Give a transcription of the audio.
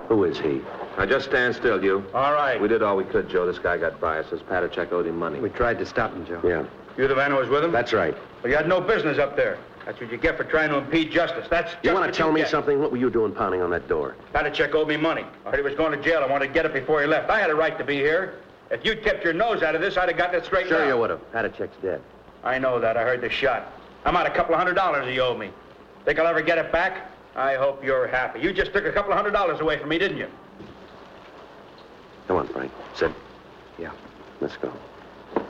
Who is he? Now, just stand still, you. All right. We did all we could, Joe. This guy got by. It says Patachek owed him money. We tried to stop him, Joe. Yeah. You the man who was with him? That's right. Well, you had no business up there. That's what you get for trying to impede justice. That's just You want what to tell me get. something? What were you doing pounding on that door? Patachek owed me money. I heard he was going to jail. I wanted to get it before he left. I had a right to be here. If you'd kept your nose out of this, I'd have gotten it straightened out. Sure you would have. Patachek's dead. I know that. I heard the shot. I'm out $200 he owed me. Think I'll ever get it back? I hope you're happy. You just took $200 away from me, didn't you? Come on, Frank. Sid. Yeah. Let's go.